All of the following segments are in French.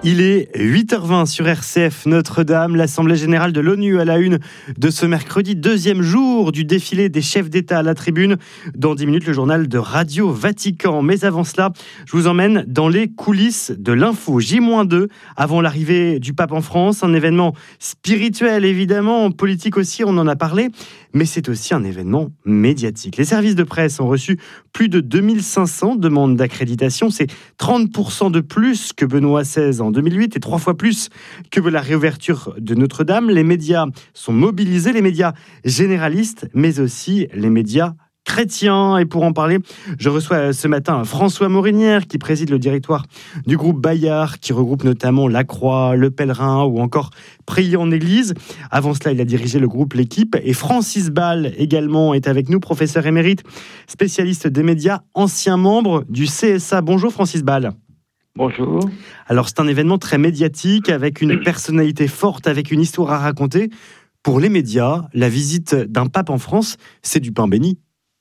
Il est 8h20 sur RCF Notre-Dame, l'Assemblée Générale de l'ONU à la une de ce mercredi, deuxième jour du défilé des chefs d'État à la tribune. Dans 10 minutes, le journal de Radio Vatican. Mais avant cela, je vous emmène dans les coulisses de l'info. J-2, avant l'arrivée du pape en France, un événement spirituel évidemment, politique aussi, on en a parlé, mais c'est aussi un événement médiatique. Les services de presse ont reçu plus de 2500 demandes d'accréditation, c'est 30% de plus que Benoît XVI en 2008 et 3 fois plus que la réouverture de Notre-Dame. Les médias sont mobilisés, les médias généralistes, mais aussi les médias chrétiens. Et pour en parler, je reçois ce matin François Morinière, qui préside le directoire du groupe Bayard, qui regroupe notamment La Croix, Le Pèlerin ou encore Prier en Église. Avant cela, il a dirigé le groupe L'Équipe. Et Francis Ball également est avec nous, professeur émérite, spécialiste des médias, ancien membre du CSA. Bonjour Francis Ball. Bonjour. Alors c'est un événement très médiatique, avec une personnalité forte, avec une histoire à raconter. Pour les médias, la visite d'un pape en France, c'est du pain béni.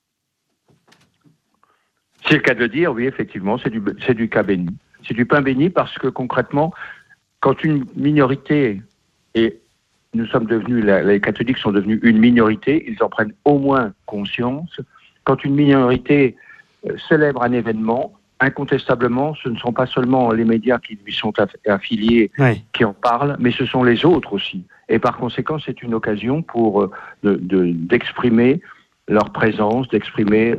C'est le cas de le dire, oui, effectivement, c'est du cas béni. C'est du pain béni parce que concrètement, quand une minorité, et nous sommes devenus, les catholiques sont devenus une minorité, ils en prennent au moins conscience. Quand une minorité célèbre un événement, incontestablement, ce ne sont pas seulement les médias qui lui sont affiliés qui en parlent, mais ce sont les autres aussi. Et par conséquent, c'est une occasion pour d'exprimer leur présence, d'exprimer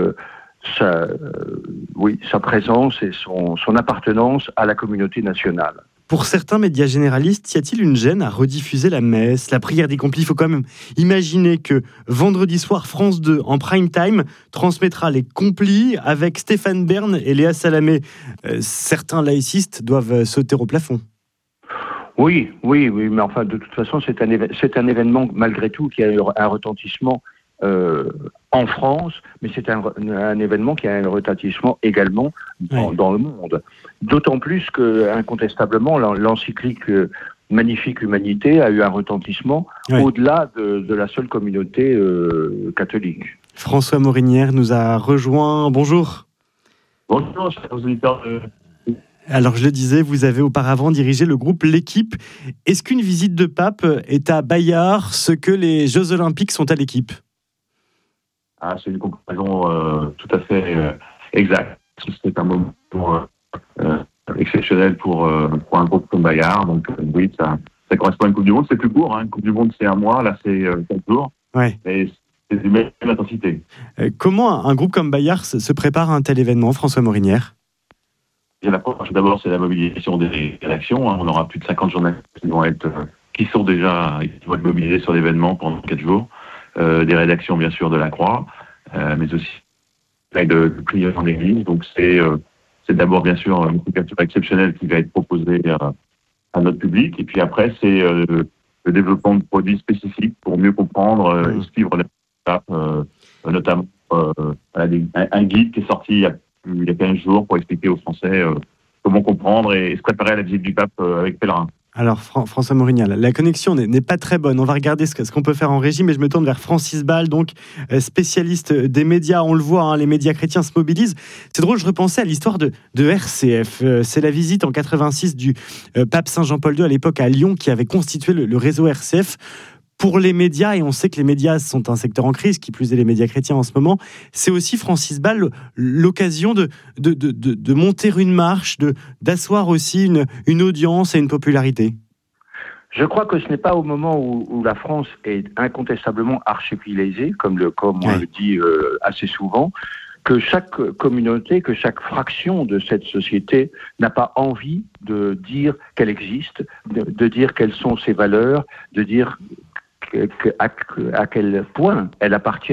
sa présence et son appartenance à la communauté nationale. Pour certains médias généralistes, y a-t-il une gêne à rediffuser la messe, la prière des complis ? Il faut quand même imaginer que vendredi soir, France 2, en prime time, transmettra les complis avec Stéphane Bern et Léa Salamé. Certains laïcistes doivent sauter au plafond. Oui, mais enfin, de toute façon, c'est un événement, malgré tout, qui a eu un retentissement en France, mais c'est un événement qui a un retentissement également dans le monde. D'autant plus que, incontestablement, l'encyclique Magnifique Humanité a eu un retentissement au-delà de la seule communauté catholique. François Morinière nous a rejoint. Bonjour. Bonjour, chers auditeurs. Alors, je le disais, vous avez auparavant dirigé le groupe L'Équipe. Est-ce qu'une visite de pape est à Bayard ce que les Jeux Olympiques sont à l'Équipe ? C'est une comparaison tout à fait exacte. C'est un moment exceptionnel pour un groupe comme Bayard. Donc oui, ça correspond à une Coupe du Monde. C'est plus court. Une Coupe du Monde, c'est un mois. Là, c'est 4 jours. Mais c'est de même intensité. Comment un groupe comme Bayard se prépare à un tel événement, François Morinière ? L'approche, d'abord, c'est la mobilisation des rédactions. On aura plus de 50 journalistes qui sont déjà mobilisés sur l'événement pendant 4 jours. Des rédactions, bien sûr, de La Croix, mais aussi de Prier en Église. Donc, c'est d'abord, bien sûr, une couverture exceptionnelle qui va être proposée à notre public. Et puis après, c'est le développement de produits spécifiques pour mieux comprendre et suivre l'étape, notamment un guide qui est sorti il y a 15 jours pour expliquer aux Français comment comprendre et se préparer à la visite du pape avec Pèlerin. Alors, François Morinière, la connexion n'est pas très bonne. On va regarder ce qu'on peut faire en régie, mais je me tourne vers Francis Ball, donc spécialiste des médias. On le voit, les médias chrétiens se mobilisent. C'est drôle, je repensais à l'histoire de RCF. C'est la visite en 86 du pape Saint Jean-Paul II, à l'époque à Lyon, qui avait constitué le réseau RCF. Pour les médias, et on sait que les médias sont un secteur en crise, qui plus est les médias chrétiens en ce moment, c'est aussi, Francis Ball, l'occasion de monter une marche, d'asseoir aussi une audience et une popularité. Je crois que ce n'est pas au moment où la France est incontestablement archipélisée, comme on le dit assez souvent, que chaque communauté, que chaque fraction de cette société n'a pas envie de dire qu'elle existe, de dire quelles sont ses valeurs, de dire à quel point elle appartient